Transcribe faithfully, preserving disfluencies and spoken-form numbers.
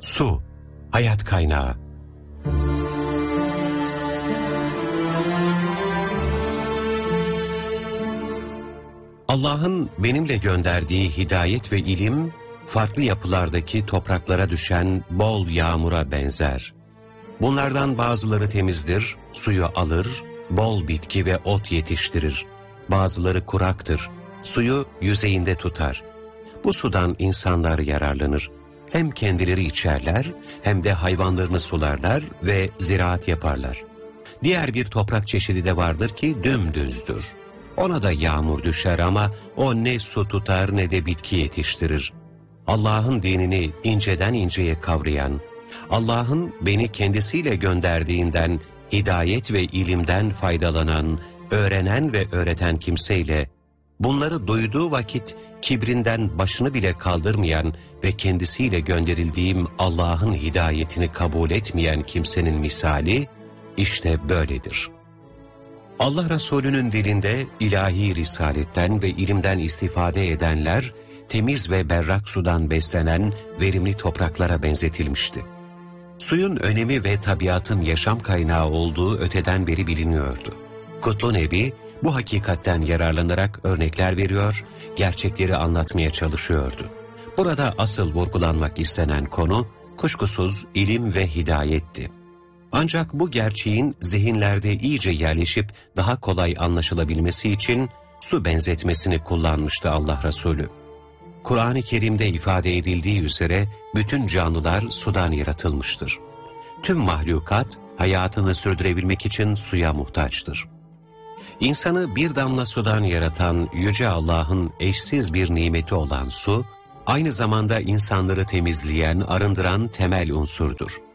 Su, hayat kaynağı. Allah'ın benimle gönderdiği hidayet ve ilim, farklı yapılardaki topraklara düşen bol yağmura benzer. Bunlardan bazıları temizdir, suyu alır, bol bitki ve ot yetiştirir. Bazıları kuraktır, suyu yüzeyinde tutar. Bu sudan insanlar yararlanır. Hem kendileri içerler, hem de hayvanlarını sularlar ve ziraat yaparlar. Diğer bir toprak çeşidi de vardır ki dümdüzdür. Ona da yağmur düşer ama o ne su tutar ne de bitki yetiştirir. Allah'ın dinini inceden inceye kavrayan, Allah'ın beni kendisiyle gönderdiğinden, hidayet ve ilimden faydalanan, öğrenen ve öğreten kimseyle, bunları duyduğu vakit kibrinden başını bile kaldırmayan ve kendisiyle gönderildiğim Allah'ın hidayetini kabul etmeyen kimsenin misali, işte böyledir. Allah Resulü'nün dilinde ilahi risaletten ve ilimden istifade edenler, temiz ve berrak sudan beslenen verimli topraklara benzetilmişti. Suyun önemi ve tabiatın yaşam kaynağı olduğu öteden beri biliniyordu. Kutlu Nebi bu hakikatten yararlanarak örnekler veriyor, gerçekleri anlatmaya çalışıyordu. Burada asıl vurgulanmak istenen konu kuşkusuz ilim ve hidayetti. Ancak bu gerçeğin zihinlerde iyice yerleşip daha kolay anlaşılabilmesi için su benzetmesini kullanmıştı Allah Resulü. Kur'an-ı Kerim'de ifade edildiği üzere bütün canlılar sudan yaratılmıştır. Tüm mahlukat hayatını sürdürebilmek için suya muhtaçtır. İnsanı bir damla sudan yaratan Yüce Allah'ın eşsiz bir nimeti olan su, aynı zamanda insanları temizleyen, arındıran temel unsurdur.